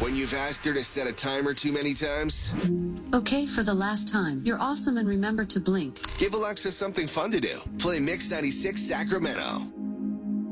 When you've asked her to set a timer too many times? Okay, for the last time. You're awesome and remember to blink. Give Alexa something fun to do. Play Mix 96 Sacramento.